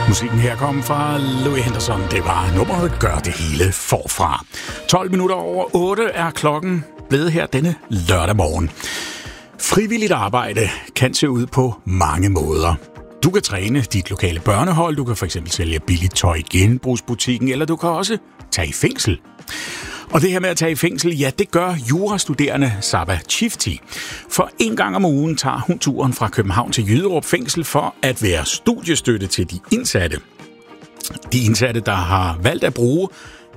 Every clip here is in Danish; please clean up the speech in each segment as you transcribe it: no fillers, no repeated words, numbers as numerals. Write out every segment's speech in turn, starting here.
Musikken her kom fra Louis Henderson. Det var nummeret Gør det hele forfra. 12 minutter over 8 er klokken blevet her denne lørdag morgen. Frivilligt arbejde kan se ud på mange måder. Du kan træne dit lokale børnehold, du kan fx sælge billigt tøj i genbrugsbutikken, eller du kan også tage i fængsel. Og det her med at tage i fængsel, ja, det gør jurastuderende Saba Chifti. For en gang om ugen tager hun turen fra København til Jyderup fængsel for at være studiestøtte til de indsatte. De indsatte, der har valgt at bruge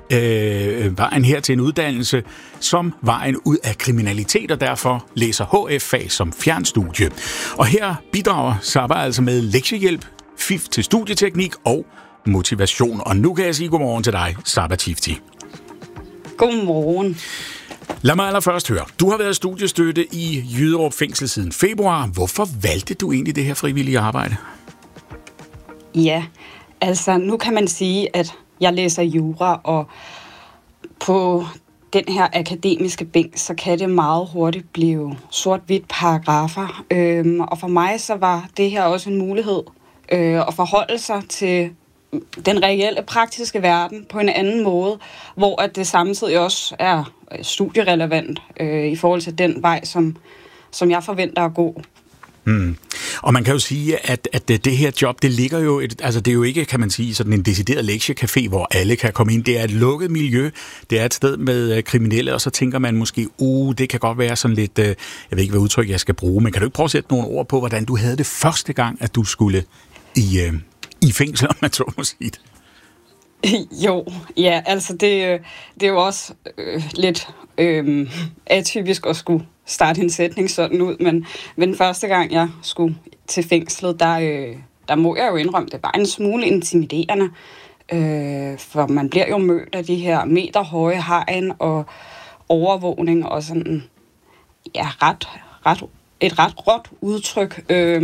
vejen her til en uddannelse som vejen ud af kriminalitet, og derfor læser HF-fag som fjernstudie. Og her bidrager Saba altså med lektiehjælp, fif til studieteknik og motivation. Og nu kan jeg sige godmorgen til dig, Saba Chifti. Godmorgen. Lad mig allerførst høre. Du har været studiestøtte i Jyderup fængsel siden februar. Hvorfor valgte du egentlig det her frivillige arbejde? Ja, altså nu kan man sige, at jeg læser jura, og på den her akademiske bænk, så kan det meget hurtigt blive sort-hvidt paragrafer. Og for mig så var det her også en mulighed at forholde sig til den reelle praktiske verden på en anden måde, hvor at det samtidig også er studierelevant i forhold til den vej, som jeg forventer at gå. Og man kan jo sige, at det her job, det ligger jo, det er jo ikke, kan man sige, sådan en decideret lektiecafé, hvor alle kan komme ind. Det er et lukket miljø, det er et sted med kriminelle, og så tænker man måske, det kan godt være sådan lidt, jeg ved ikke, hvad udtryk jeg skal bruge, men kan du ikke prøve at sætte nogle ord på, hvordan du havde det første gang, at du skulle i fængsel, om man så må sige det? Jo, ja, altså det er jo også lidt atypisk at skulle starte en sætning sådan ud, men første gang jeg skulle til fængslet, der må jeg jo indrømme, det var en smule intimiderende, for man bliver jo mødt af de her meterhøje hegn og overvågning og sådan, ja, et ret råt udtryk,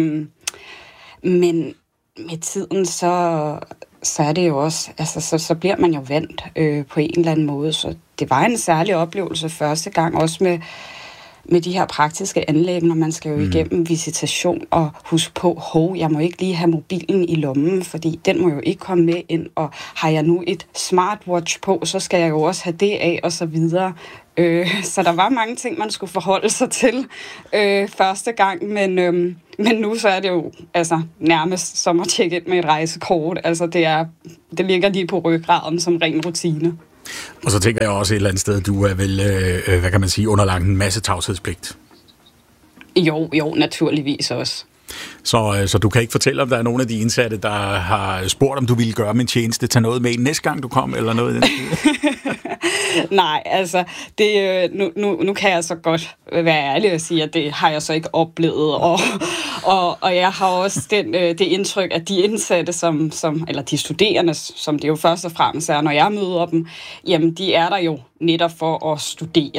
men med tiden så er det jo også, altså så bliver man jo vant på en eller anden måde, så det var en særlig oplevelse første gang, også med de her praktiske anlæg, når man skal jo igennem visitation og huske på, jeg må ikke lige have mobilen i lommen, fordi den må jo ikke komme med ind, og har jeg nu et smartwatch på, så skal jeg jo også have det af, og så videre. Så der var mange ting, man skulle forholde sig til første gang, men nu så er det jo altså nærmest som at tjekke ind med et rejsekort. Altså det ligger lige på ryggraden som ren rutine. Og så tænker jeg også et eller andet sted, du er vel, hvad kan man sige, underlagt en masse tavshedspligt. Jo, naturligvis også. Så du kan ikke fortælle, om der er nogen af de indsatte, der har spurgt, om du ville gøre min tjeneste, tage noget med næste gang du kom, eller noget i den stil? Nej, altså, nu kan jeg så godt være ærlig og sige, at det har jeg så ikke oplevet, og jeg har også det indtryk, at de indsatte, eller de studerende, som det jo først og fremmest er, når jeg møder dem, jamen, de er der jo netop for at studere.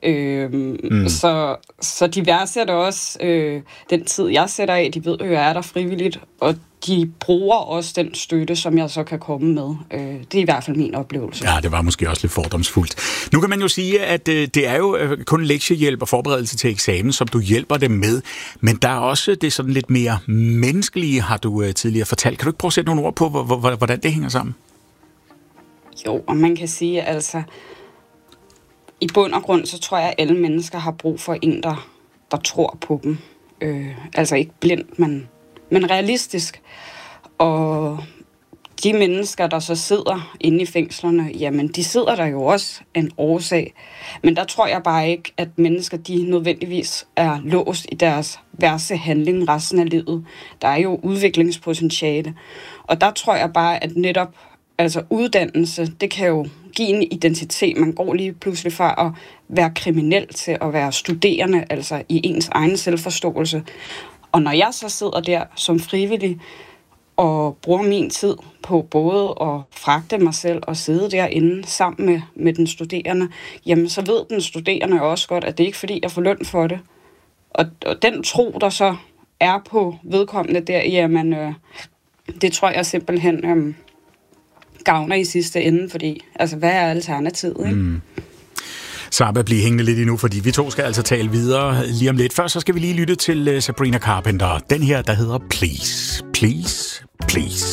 Så de værdsætter også den tid, jeg sætter af. De ved jo, jeg er der frivilligt, og de bruger også den støtte, som jeg så kan komme med. Det er i hvert fald min oplevelse. Ja, det var måske også lidt fordomsfuldt. Nu kan man jo sige, at det er jo kun lektiehjælp og forberedelse til eksamen, som du hjælper dem med. Men der er også det sådan lidt mere menneskelige, har du tidligere fortalt. Kan du ikke prøve at sætte nogle ord på, hvordan det hænger sammen? Jo, og man kan sige, altså i bund og grund, så tror jeg, at alle mennesker har brug for en, der tror på dem. Altså ikke blindt, men realistisk. Og de mennesker, der så sidder inde i fængslerne, jamen de sidder der jo også en årsag. Men der tror jeg bare ikke, at mennesker, de nødvendigvis er låst i deres værste handling resten af livet. Der er jo udviklingspotentiale. Og der tror jeg bare, at netop altså uddannelse, det kan jo give en identitet. Man går lige pludselig fra at være kriminel til at være studerende, altså i ens egen selvforståelse. Og når jeg så sidder der som frivillig og bruger min tid på både at fragte mig selv og sidde derinde sammen med den studerende, jamen så ved den studerende også godt, at det ikke er fordi, jeg får løn for det. Og den tro, der så er på vedkommende der, jamen det tror jeg simpelthen gavner i sidste ende, fordi altså hvad er alternativet, ikke? Saba, bliv hængende lidt endnu, fordi vi to skal altså tale videre lige om lidt. Først så skal vi lige lytte til Sabrina Carpenter. Den her, der hedder Please, Please, Please.